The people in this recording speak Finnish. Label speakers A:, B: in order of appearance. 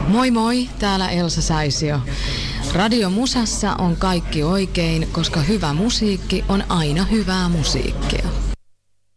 A: Moi moi, täällä Elsa Säisio. Radio Musassa on kaikki oikein, koska hyvä musiikki on aina hyvää musiikkia.